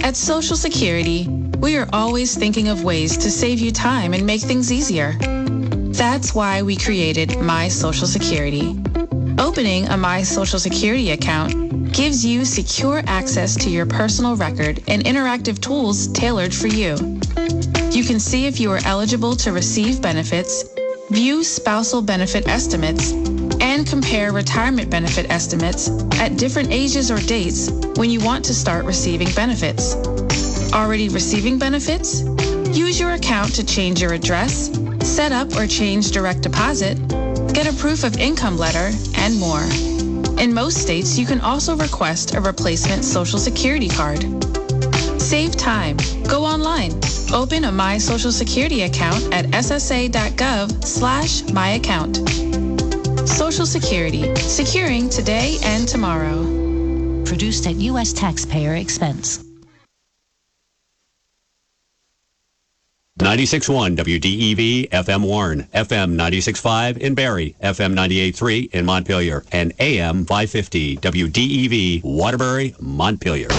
At Social Security, we are always thinking of ways to save you time and make things easier. That's why we created My Social Security. Opening a My Social Security account gives you secure access to your personal record and interactive tools tailored for you. You can see if you are eligible to receive benefits, view spousal benefit estimates, and compare retirement benefit estimates at different ages or dates when you want to start receiving benefits. Already receiving benefits? Use your account to change your address, set up or change direct deposit, get a proof of income letter, and more. In most states, you can also request a replacement Social Security card. Save time. Go online. Open a My Social Security account at ssa.gov/myaccount. Social Security. Securing today and tomorrow. Produced at U.S. taxpayer expense. 96.1 WDEV FM Warren, FM 96.5 in Barrie, FM 98.3 in Montpelier, and AM 550 WDEV Waterbury, Montpelier.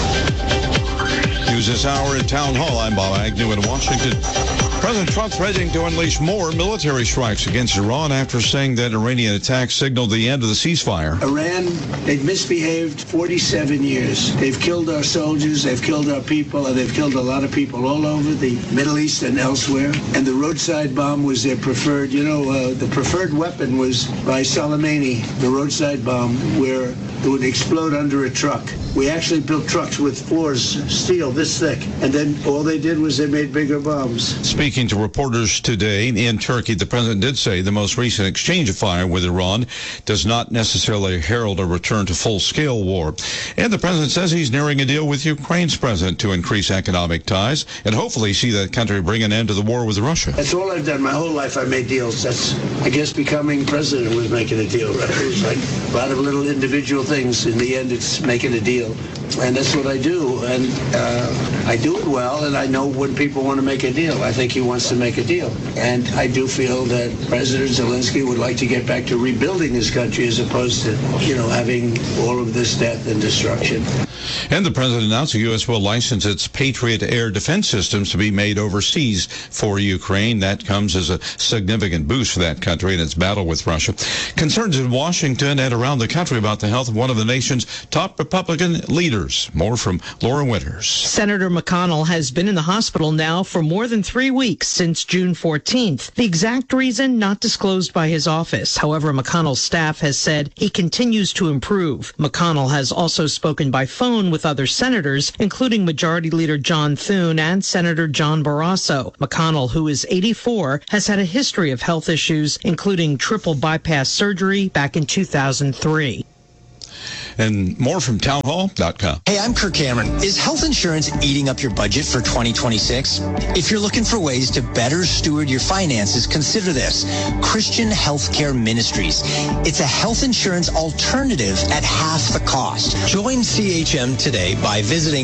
News this hour at Town Hall. I'm Bob Agnew in Washington. President Trump threatening to unleash more military strikes against Iran after saying that Iranian attacks signaled the end of the ceasefire. Iran, they've misbehaved 47 years. They've killed our soldiers, they've killed our people, and they've killed a lot of people all over the Middle East and elsewhere. And the roadside bomb was their preferred, the preferred weapon was by Soleimani, the roadside bomb, where it would explode under a truck. We actually built trucks with floors, steel this thick, and then all they did was they made bigger bombs. Speaking to reporters today in Turkey, the president did say the most recent exchange of fire with Iran does not necessarily herald a return to full-scale war. And the president says he's nearing a deal with Ukraine's president to increase economic ties and hopefully see that country bring an end to the war with Russia. That's all I've done. My whole life I made deals. That's, I guess, becoming president was making a deal, right? It was like a lot of little individual things. In the end, it's making a deal. And that's what I do. And I do it well, and I know when people want to make a deal. I think he wants to make a deal. And I do feel that President Zelensky would like to get back to rebuilding his country as opposed to, having all of this death and destruction. And the president announced the U.S. will license its Patriot air defense systems to be made overseas for Ukraine. That comes as a significant boost for that country in its battle with Russia. Concerns in Washington and around the country about the health of one of the nation's top Republican leaders. More from Laura Winters. Senator McConnell has been in the hospital now for more than 3 weeks since June 14th. The exact reason not disclosed by his office. However, McConnell's staff has said he continues to improve. McConnell has also spoken by phone with other senators, including Majority Leader John Thune and Senator John Barrasso. McConnell, who is 84, has had a history of health issues, including triple bypass surgery back in 2003. And more from townhall.com. Hey, I'm Kirk Cameron. Is health insurance eating up your budget for 2026? If you're looking for ways to better steward your finances, consider this. Christian Healthcare Ministries. It's a health insurance alternative at half the cost. Join CHM today by visiting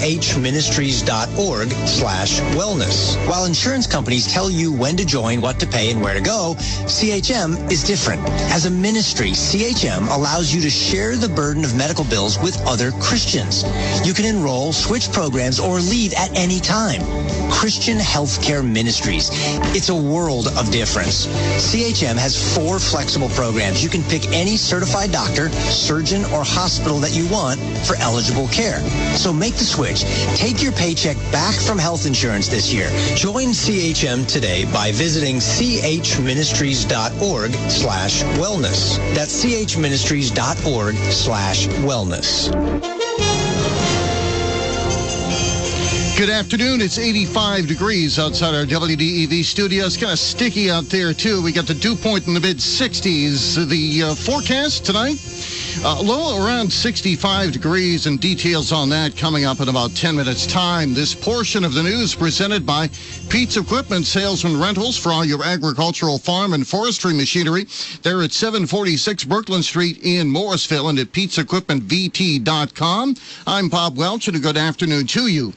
chministries.org/wellness. While insurance companies tell you when to join, what to pay, and where to go, CHM is different. As a ministry, CHM allows you to share the burden of medical bills with other Christians. You can enroll, switch programs, or leave at any time. Christian Healthcare Ministries. It's a world of difference. CHM has 4 flexible programs. You can pick any certified doctor, surgeon, or hospital that you want for eligible care. So make the switch. Take your paycheck back from health insurance this year. Join CHM today by visiting chministries.org/wellness. That's chministries.org/wellness. Good afternoon. It's 85 degrees outside our WDEV studio. It's kind of sticky out there, too. We got the dew point in the mid-60s. The forecast tonight, low around 65 degrees, and details on that coming up in about 10 minutes' time. This portion of the news presented by Pete's Equipment Sales and Rentals for all your agricultural, farm, and forestry machinery. They're at 746 Brooklyn Street in Morrisville and at Pete'sEquipmentVT.com. I'm Bob Welch, and a good afternoon to you.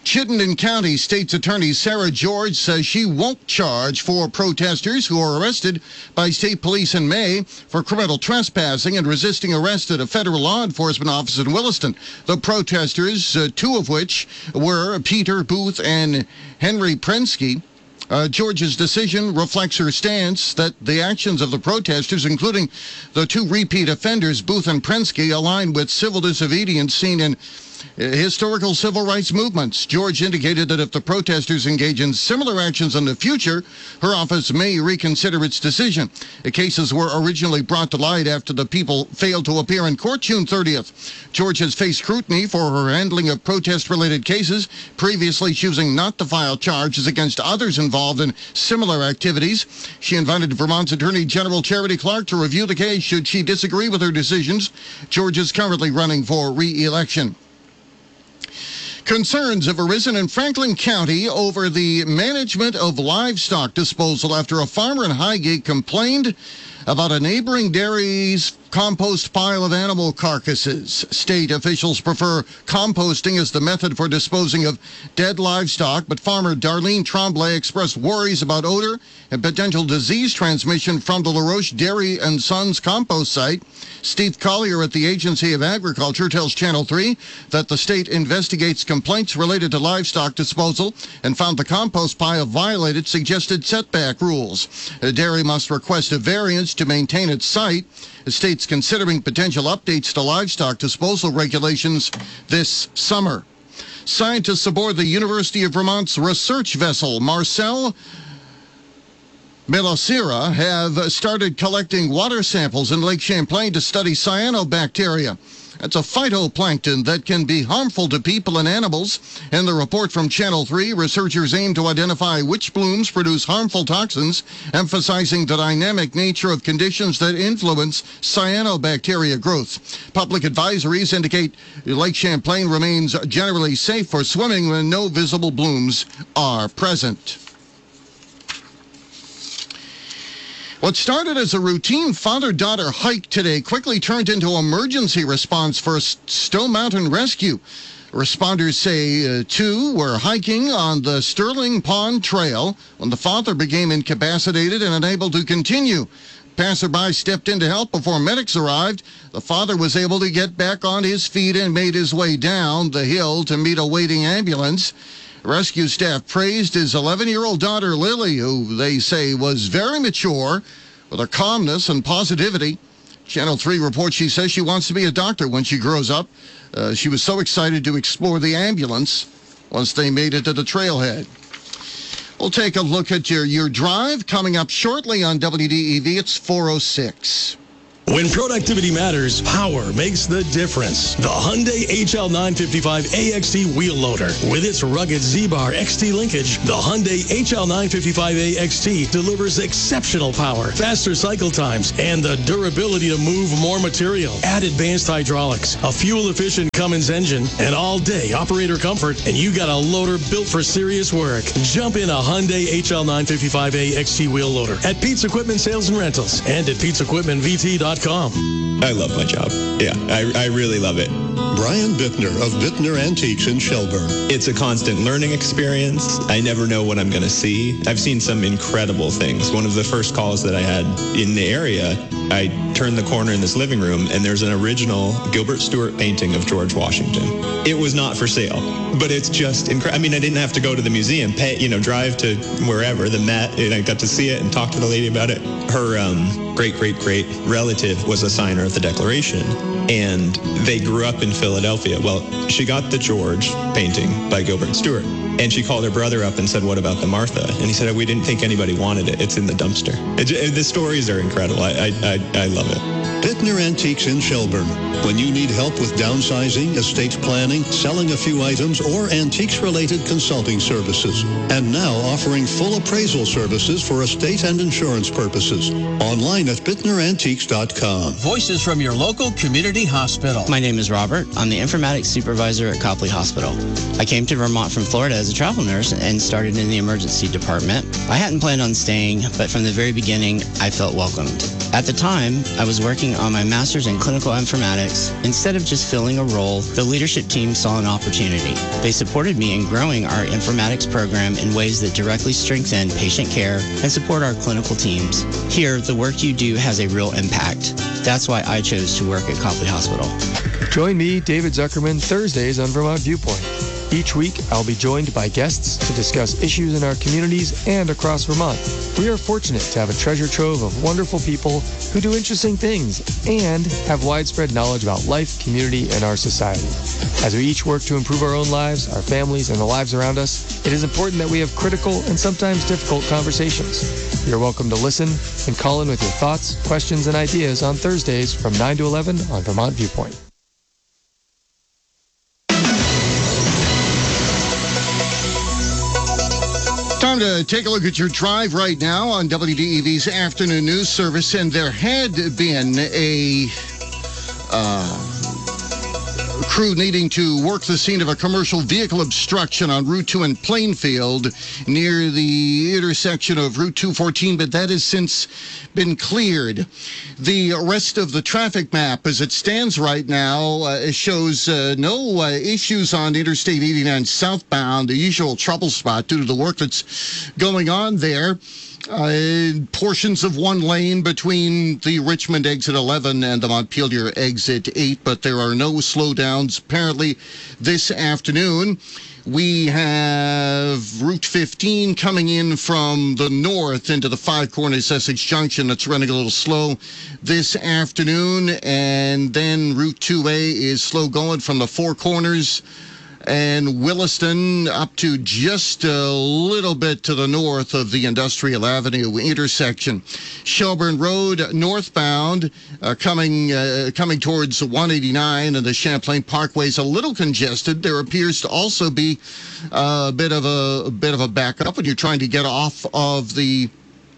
Chittenden County State's Attorney Sarah George says she won't charge four protesters who were arrested by state police in May for criminal trespassing and resisting arrest at a federal law enforcement office in Williston. The protesters, two of which were Peter Booth and Henry Prensky. George's decision reflects her stance that the actions of the protesters, including the two repeat offenders, Booth and Prensky, align with civil disobedience seen in historical civil rights movements. George indicated that if the protesters engage in similar actions in the future, her office may reconsider its decision. The cases were originally brought to light after the people failed to appear in court June 30th. George has faced scrutiny for her handling of protest-related cases, previously choosing not to file charges against others involved in similar activities. She invited Vermont's Attorney General Charity Clark to review the case should she disagree with her decisions. George is currently running for re-election. Concerns have arisen in Franklin County over the management of livestock disposal after a farmer in Highgate complained about a neighboring dairy's compost pile of animal carcasses. State officials prefer composting as the method for disposing of dead livestock, but farmer Darlene Tremblay expressed worries about odor and potential disease transmission from the LaRoche Dairy and Sons compost site. Steve Collier at the Agency of Agriculture tells Channel 3 that the state investigates complaints related to livestock disposal and found the compost pile violated suggested setback rules. The dairy must request a variance to maintain its site. The state's considering potential updates to livestock disposal regulations this summer. Scientists aboard the University of Vermont's research vessel, Marcel Melosira, have started collecting water samples in Lake Champlain to study cyanobacteria. That's a phytoplankton that can be harmful to people and animals. In the report from Channel 3, researchers aim to identify which blooms produce harmful toxins, emphasizing the dynamic nature of conditions that influence cyanobacteria growth. Public advisories indicate Lake Champlain remains generally safe for swimming when no visible blooms are present. What started as a routine father-daughter hike today quickly turned into emergency response for a Stone Mountain rescue. Responders say two were hiking on the Sterling Pond Trail when the father became incapacitated and unable to continue. Passerby stepped in to help before medics arrived. The father was able to get back on his feet and made his way down the hill to meet a waiting ambulance. Rescue staff praised his 11-year-old daughter, Lily, who they say was very mature, with a calmness and positivity. Channel 3 reports she says she wants to be a doctor when she grows up. She was so excited to explore the ambulance once they made it to the trailhead. We'll take a look at your drive coming up shortly on WDEV. It's 4:06. When productivity matters, power makes the difference. The Hyundai HL955 AXT wheel loader. With its rugged Z-Bar XT linkage, the Hyundai HL955 AXT delivers exceptional power, faster cycle times, and the durability to move more material. Add advanced hydraulics, a fuel-efficient Cummins engine, and all-day operator comfort, and you got a loader built for serious work. Jump in a Hyundai HL955 AXT wheel loader at Pete's Equipment Sales and Rentals and at Pete'sEquipmentVT.com. I love my job. Yeah, I really love it. Brian Bittner of Bittner Antiques in Shelburne. It's a constant learning experience. I never know what I'm going to see. I've seen some incredible things. One of the first calls that I had in the area, I turned the corner in this living room, and there's an original Gilbert Stuart painting of George Washington. It was not for sale, but it's just incredible. I mean, I didn't have to go to the museum, drive to wherever, the Met, and I got to see it and talk to the lady about it. Her great-great-great relative was a signer of the Declaration, and they grew up in Philadelphia. Well, she got the George painting by Gilbert Stuart, and she called her brother up and said, "What about the Martha?" And he said, "We didn't think anybody wanted it. It's in the dumpster." The stories are incredible. I love it. Bittner Antiques in Shelburne. When you need help with downsizing, estate planning, selling a few items, or antiques-related consulting services. And now offering full appraisal services for estate and insurance purposes. Online at BittnerAntiques.com. Voices from your local community hospital. My name is Robert. I'm the informatics supervisor at Copley Hospital. I came to Vermont from Florida as a travel nurse and started in the emergency department. I hadn't planned on staying, but from the very beginning, I felt welcomed. At the time, I was working on my master's in clinical informatics. Instead of just filling a role, the leadership team saw an opportunity. They supported me in growing our informatics program in ways that directly strengthen patient care and support our clinical teams. Here, the work you do has a real impact. That's why I chose to work at Copley Hospital. Join me, David Zuckerman, Thursdays on Vermont Viewpoint. Each week, I'll be joined by guests to discuss issues in our communities and across Vermont. We are fortunate to have a treasure trove of wonderful people who do interesting things and have widespread knowledge about life, community, and our society. As we each work to improve our own lives, our families, and the lives around us, it is important that we have critical and sometimes difficult conversations. You're welcome to listen and call in with your thoughts, questions, and ideas on Thursdays from 9 to 11 on Vermont Viewpoint. Time to take a look at your drive right now on WDEV's afternoon news service, and there had been a crew needing to work the scene of a commercial vehicle obstruction on Route 2 in Plainfield near the intersection of Route 214, but that has since been cleared. The rest of the traffic map as it stands right now shows no issues on Interstate 89 southbound, the usual trouble spot due to the work that's going on there. Portions of one lane between the Richmond exit 11 and the Montpelier exit 8, but there are no slowdowns apparently this afternoon. We have Route 15 coming in from the north into the Five Corners Essex Junction. That's running a little slow this afternoon. And then Route 2A is slow going from the Four Corners and Williston up to just a little bit to the north of the Industrial Avenue intersection. Shelburne Road northbound coming towards 189, and the Champlain Parkway is a little congested. There appears to also be a bit of a backup when you're trying to get off of the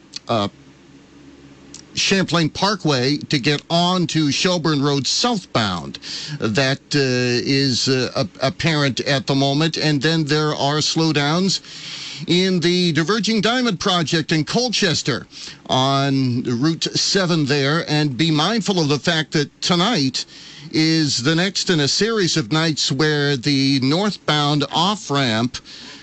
Champlain Parkway to get on to Shelburne Road southbound. That is apparent at the moment. And then there are slowdowns in the Diverging Diamond Project in Colchester on Route 7 there. And be mindful of the fact that tonight is the next in a series of nights where the northbound off-ramp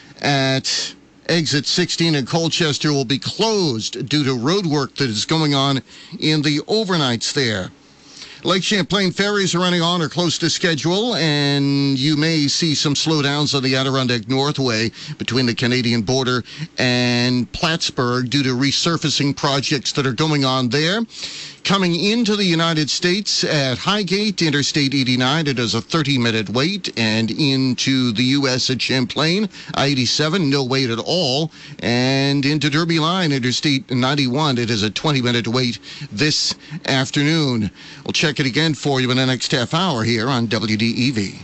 at Exit 16 in Colchester will be closed due to road work that is going on in the overnights there. Lake Champlain ferries are running on or close to schedule, and you may see some slowdowns on the Adirondack Northway between the Canadian border and Plattsburgh due to resurfacing projects that are going on there. Coming into the United States at Highgate, Interstate 89, it is a 30-minute wait, and into the U.S. at Champlain, I-87, no wait at all, and into Derby Line, Interstate 91, it is a 20-minute wait this afternoon. We'll check it again for you in the next half hour here on WDEV.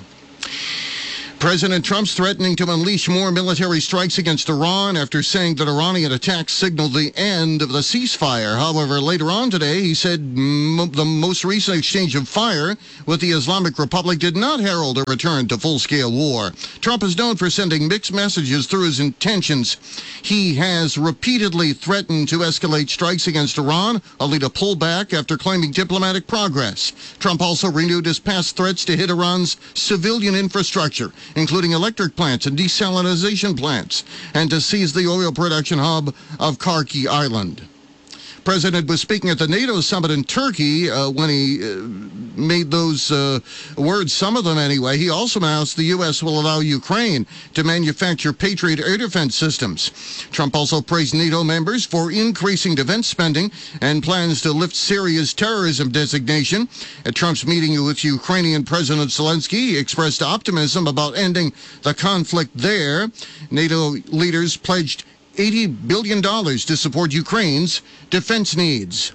President Trump's threatening to unleash more military strikes against Iran after saying that Iranian attacks signaled the end of the ceasefire. However, later on today, he said the most recent exchange of fire with the Islamic Republic did not herald a return to full-scale war. Trump is known for sending mixed messages through his intentions. He has repeatedly threatened to escalate strikes against Iran, only to pull back after claiming diplomatic progress. Trump also renewed his past threats to hit Iran's civilian infrastructure, including electric plants and desalination plants, and to seize the oil production hub of Karki Island. President was speaking at the NATO summit in Turkey when he made those words, some of them anyway. He also announced the U.S. will allow Ukraine to manufacture Patriot air defense systems. Trump also praised NATO members for increasing defense spending and plans to lift Syria's terrorism designation. At Trump's meeting with Ukrainian President Zelensky, he expressed optimism about ending the conflict there. NATO leaders pledged $80 billion to support Ukraine's defense needs.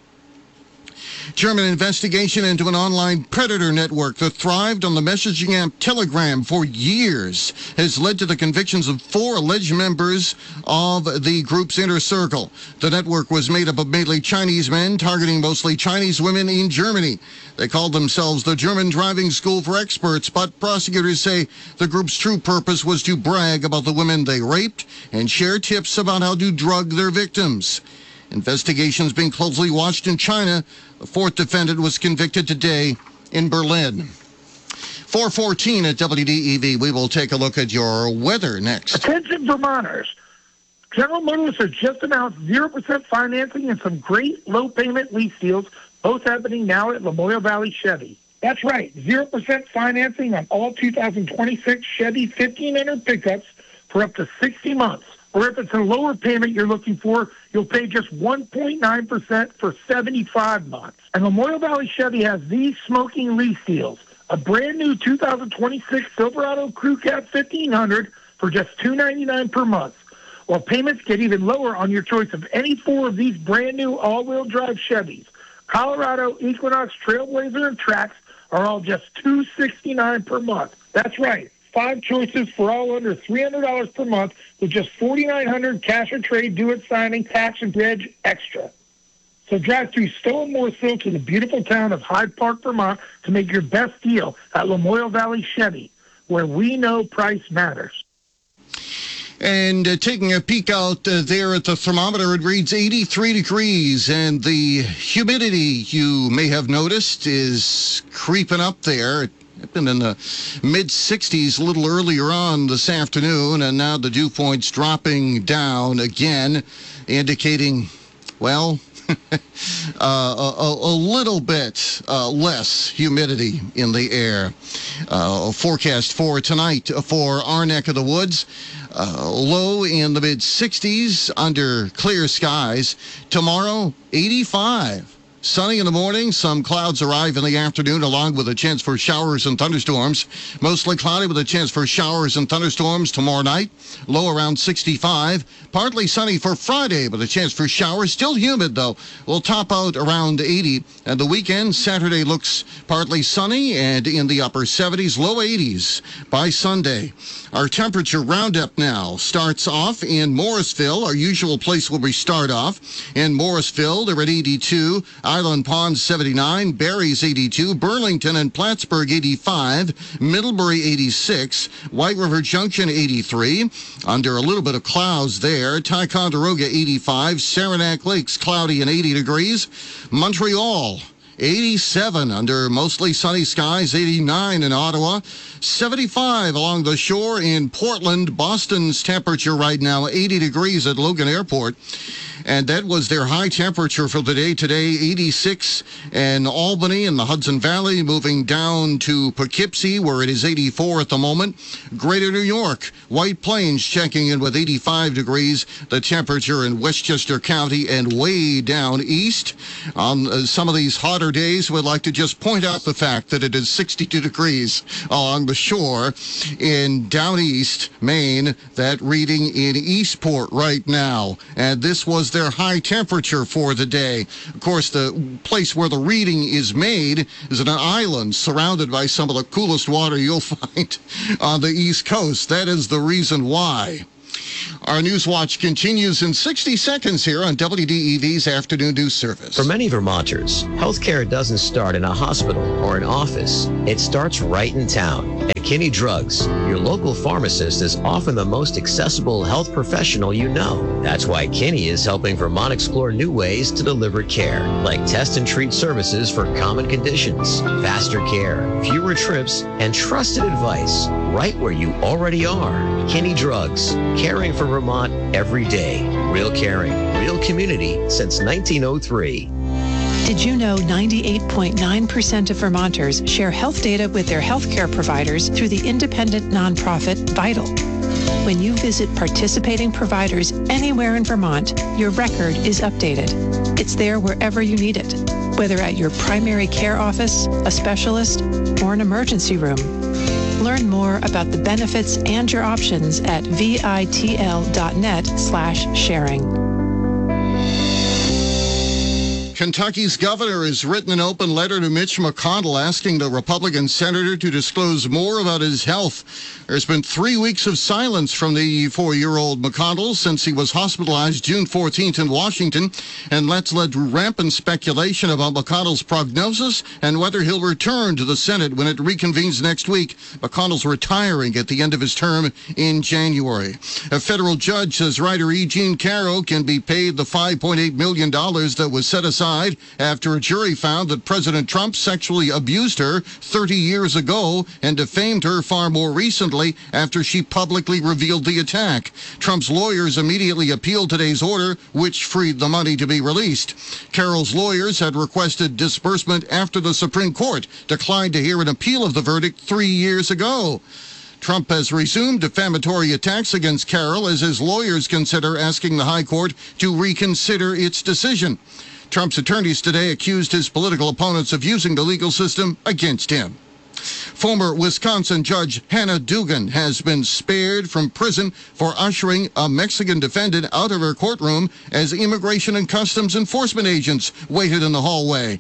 German investigation into an online predator network that thrived on the messaging app Telegram for years has led to the convictions of 4 alleged members of the group's inner circle. The network was made up of mainly Chinese men, targeting mostly Chinese women in Germany. They called themselves the German Driving School for Experts, but prosecutors say the group's true purpose was to brag about the women they raped and share tips about how to drug their victims. Investigations being closely watched in China. The fourth defendant was convicted today in Berlin. 4:14 at WDEV. We will take a look at your weather next. Attention Vermonters. General Motors has just announced 0% financing and some great low-payment lease deals, both happening now at Lamoille Valley Chevy. That's right, 0% financing on all 2026 Chevy 1500 pickups for up to 60 months. Or if it's a lower payment you're looking for, you'll pay just 1.9% for 75 months. And Lamoille Valley Chevy has these smoking lease deals. A brand new 2026 Silverado Crew Cab 1500 for just $299 per month. While payments get even lower on your choice of any four of these brand new all-wheel drive Chevys. Colorado, Equinox, Trailblazer, and Trax are all just $269 per month. That's right. 5 choices for all under $300 per month with just $4,900 cash or trade, do it signing, tax and reg extra. So drive through Stowe and Morrisville to the beautiful town of Hyde Park, Vermont to make your best deal at Lamoille Valley Chevy, where we know price matters. And taking a peek out there at the thermometer, it reads 83 degrees, and the humidity, you may have noticed, is creeping up there. It's been in the mid-60s a little earlier on this afternoon, and now the dew point's dropping down again, indicating, well, a little bit less humidity in the air. Forecast for tonight for our neck of the woods. Low in the mid-60s under clear skies. Tomorrow, 85. Sunny in the morning, some clouds arrive in the afternoon along with a chance for showers and thunderstorms. Mostly cloudy with a chance for showers and thunderstorms tomorrow night. Low around 65. Partly sunny for Friday with a chance for showers. Still humid though. Will top out around 80. And the weekend, Saturday looks partly sunny and in the upper 70s, low 80s by Sunday. Our temperature roundup now starts off in Morrisville. Our usual place where we start off. In Morrisville, they're at 82. Island Pond 79, Barry's 82, Burlington and Plattsburgh 85, Middlebury 86, White River Junction 83, under a little bit of clouds there, Ticonderoga 85, Saranac Lakes cloudy and 80 degrees, Montreal 87 under mostly sunny skies, 89 in Ottawa, 75 along the shore in Portland. Boston's temperature right now 80 degrees at Logan Airport. And that was their high temperature for the day today, 86 in Albany in the Hudson Valley, moving down to Poughkeepsie, where it is 84 at the moment. Greater New York, White Plains checking in with 85 degrees, the temperature in Westchester County, and way down east. On some of these hotter days, we'd like to just point out the fact that it is 62 degrees along the shore in down east Maine, that reading in Eastport right now. And this was their high temperature for the day. Of course, the place where the reading is made is on an island surrounded by some of the coolest water you'll find on the East Coast. That is the reason why. Our Newswatch continues in 60 seconds here on WDEV's Afternoon News Service. For many Vermonters, healthcare doesn't start in a hospital or an office. It starts right in town. At Kinney Drugs, your local pharmacist is often the most accessible health professional you know. That's why Kinney is helping Vermont explore new ways to deliver care, like test and treat services for common conditions, faster care, fewer trips, and trusted advice right where you already are. Kinney Drugs, caring for Vermont every day. Real caring, real community since 1903. Did you know 98.9% of Vermonters share health data with their healthcare providers through the independent nonprofit Vital? When you visit participating providers anywhere in Vermont, your record is updated. It's there wherever you need it, whether at your primary care office, a specialist, or an emergency room. Learn more about the benefits and your options at vitl.net/sharing. Kentucky's governor has written an open letter to Mitch McConnell asking the Republican senator to disclose more about his health. There's been 3 weeks of silence from the 84-year-old McConnell since he was hospitalized June 14th in Washington, and that's led to rampant speculation about McConnell's prognosis and whether he'll return to the Senate when it reconvenes next week. McConnell's retiring at the end of his term in January. A federal judge says writer E. Jean Carroll can be paid the $5.8 million that was set aside after a jury found that President Trump sexually abused her 30 years ago and defamed her far more recently after she publicly revealed the attack. Trump's lawyers immediately appealed today's order, which freed the money to be released. Carroll's lawyers had requested disbursement after the Supreme Court declined to hear an appeal of the verdict 3 years ago. Trump has resumed defamatory attacks against Carroll as his lawyers consider asking the High Court to reconsider its decision. Trump's attorneys today accused his political opponents of using the legal system against him. Former Wisconsin Judge Hannah Dugan has been spared from prison for ushering a Mexican defendant out of her courtroom as Immigration and Customs Enforcement agents waited in the hallway.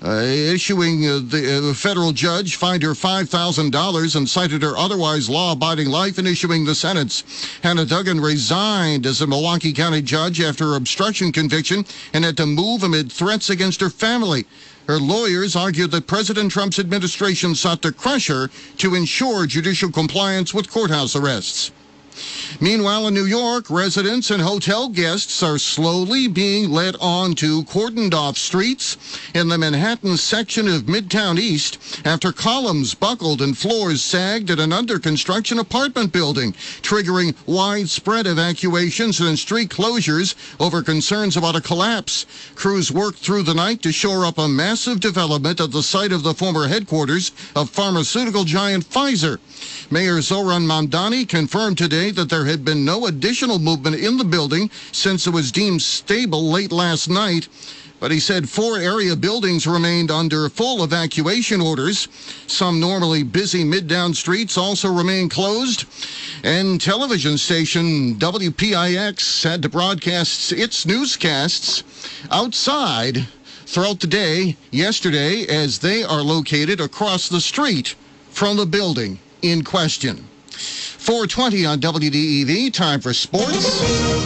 The federal judge fined her $5,000 and cited her otherwise law-abiding life in issuing the sentence. Hannah Dugan resigned as a Milwaukee County judge after her obstruction conviction and had to move amid threats against her family. Her lawyers argued that President Trump's administration sought to crush her to ensure judicial compliance with courthouse arrests. Meanwhile, in New York, residents and hotel guests are slowly being led onto cordoned-off streets in the Manhattan section of Midtown East after columns buckled and floors sagged at an under-construction apartment building, triggering widespread evacuations and street closures over concerns about a collapse. Crews worked through the night to shore up a massive development at the site of the former headquarters of pharmaceutical giant Pfizer. Mayor Zoran Mamdani confirmed today that there had been no additional movement in the building since it was deemed stable late last night. But he said 4 area buildings remained under full evacuation orders. Some normally busy mid-down streets also remain closed. And television station WPIX had to broadcast its newscasts outside throughout the day yesterday as they are located across the street from the building in question. 4:20 on WDEV, time for sports.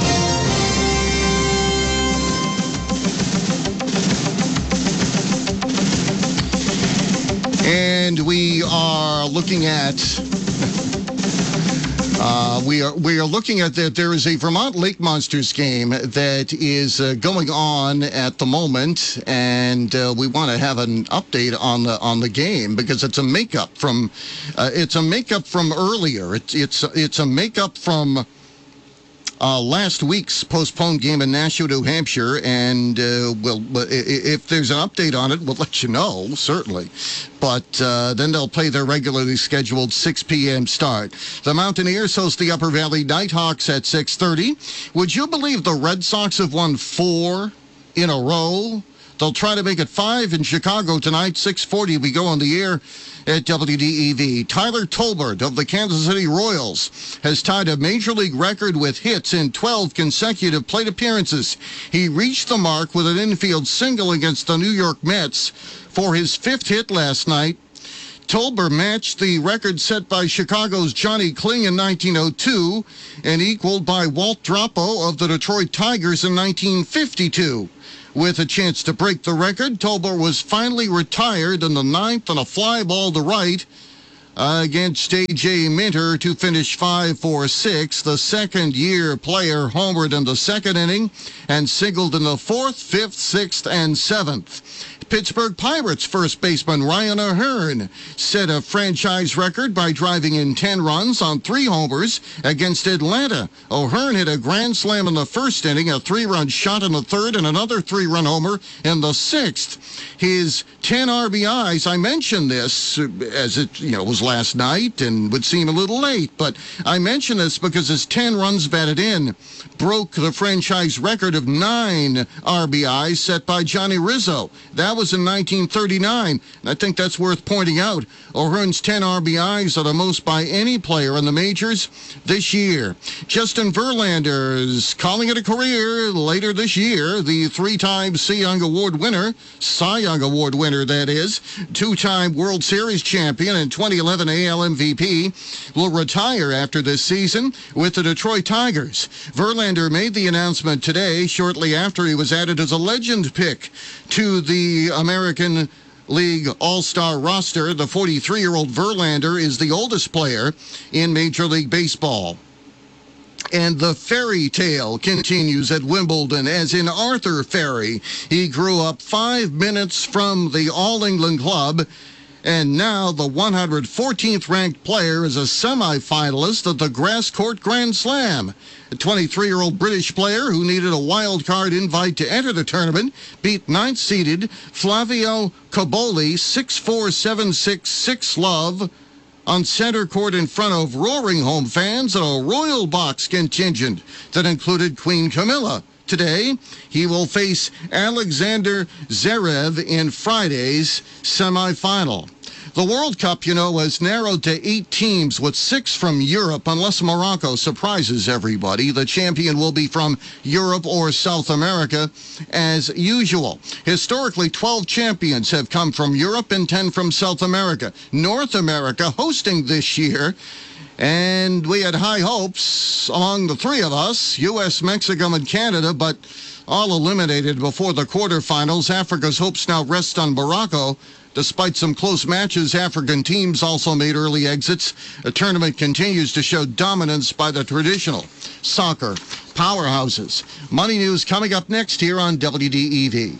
And we are looking at we are looking at that. There is a Vermont Lake Monsters game that is going on at the moment, and we want to have an update on the game because it's a makeup from earlier. It's a makeup from last week's postponed game in Nashua, New Hampshire, and if there's an update on it, we'll let you know, certainly. But then they'll play their regularly scheduled 6 p.m. start. The Mountaineers host the Upper Valley Nighthawks at 6:30. Would you believe the Red Sox have won 4 in a row? They'll try to make it 5 in Chicago tonight. 6:40 we go on the air at WDEV. Tyler Tolbert of the Kansas City Royals has tied a Major League record with hits in 12 consecutive plate appearances. He reached the mark with an infield single against the New York Mets for his 5th hit last night. Tolbert matched the record set by Chicago's Johnny Kling in 1902 and equaled by Walt Drapo of the Detroit Tigers in 1952. With a chance to break the record, Tolbert was finally retired in the 9th on a fly ball to right against A.J. Minter to finish 5 for 6. The second-year player homered in the second inning and singled in the 4th, 5th, 6th, and 7th. Pittsburgh Pirates first baseman Ryan O'Hearn set a franchise record by driving in 10 runs on 3 homers against Atlanta. O'Hearn hit a grand slam in the first inning, a 3-run shot in the third, and another 3-run homer in the 6th. His 10 RBIs, I mentioned this as it was last night and would seem a little late. But I mention this because his 10 runs batted in broke the franchise record of 9 RBIs set by Johnny Rizzo. That was in 1939. And I think that's worth pointing out. O'Hearn's 10 RBIs are the most by any player in the majors this year. Justin Verlander is calling it a career later this year. The 3-time Cy Young Award winner, that is, 2-time World Series champion and 2011 AL MVP, will retire after this season with the Detroit Tigers. Verlander made the announcement today, shortly after he was added as a legend pick to the American League All-Star roster. The 43-year-old Verlander is the oldest player in Major League Baseball. And the fairy tale continues at Wimbledon, as in Arthur Ferry. He grew up 5 minutes from the All-England club, and now the 114th ranked player is a semi-finalist at the Grass Court Grand Slam. The 23-year-old British player, who needed a wild card invite to enter the tournament, beat 9th-seeded Flavio Cobolli 6-4, 7-6, 6-love on center court in front of roaring home fans and a Royal Box contingent that included Queen Camilla. Today, he will face Alexander Zverev in Friday's semifinal. The World Cup, has narrowed to 8 teams, with 6 from Europe. Unless Morocco surprises everybody, the champion will be from Europe or South America as usual. Historically, 12 champions have come from Europe and 10 from South America. North America hosting this year. And we had high hopes among the 3 of us, U.S., Mexico, and Canada, but all eliminated before the quarterfinals. Africa's hopes now rest on Morocco. Despite some close matches, African teams also made early exits. The tournament continues to show dominance by the traditional soccer powerhouses. Money News coming up next here on WDEV.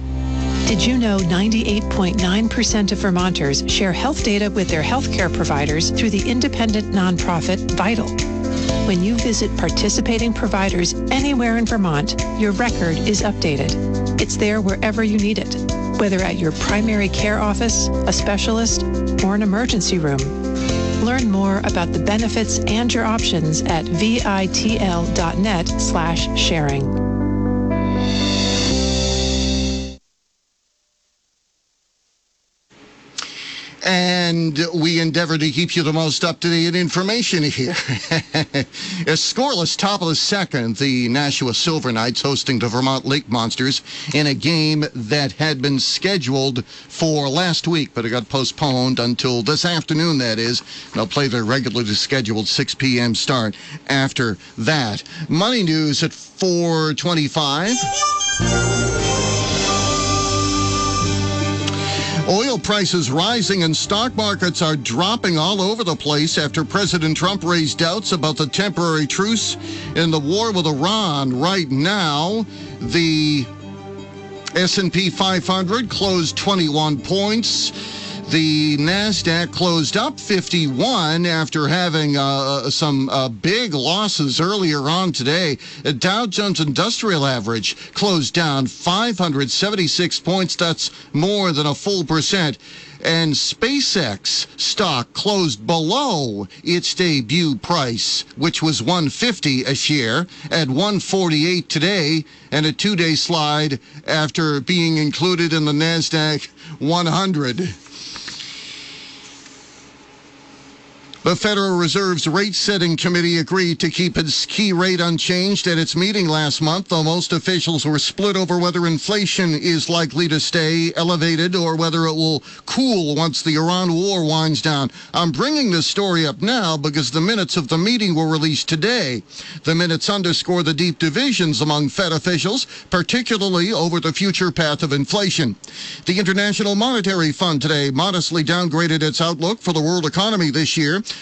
Did you know 98.9% of Vermonters share health data with their healthcare providers through the independent nonprofit Vital? When you visit participating providers anywhere in Vermont, your record is updated. It's there wherever you need it, whether at your primary care office, a specialist, or an emergency room. Learn more about the benefits and your options at vitl.net/sharing. And we endeavor to keep you the most up-to-date information here. A scoreless top of the second, the Nashua Silver Knights hosting the Vermont Lake Monsters in a game that had been scheduled for last week, but it got postponed until this afternoon, that is. They'll play their regularly scheduled 6 p.m. start after that. Money News at 4:25. Oil prices rising and stock markets are dropping all over the place after President Trump raised doubts about the temporary truce in the war with Iran. Right now, the S&P 500 closed 21 points. The NASDAQ closed up 51 after having some big losses earlier on today. The Dow Jones Industrial Average closed down 576 points. That's more than a full percent. And SpaceX stock closed below its debut price, which was $150 a share, at $148 today, and a 2-day slide after being included in the NASDAQ 100. The Federal Reserve's rate-setting committee agreed to keep its key rate unchanged at its meeting last month, though most officials were split over whether inflation is likely to stay elevated or whether it will cool once the Iran war winds down. I'm bringing this story up now because the minutes of the meeting were released today. The minutes underscore the deep divisions among Fed officials, particularly over the future path of inflation. The International Monetary Fund today modestly downgraded its outlook for the world economy this year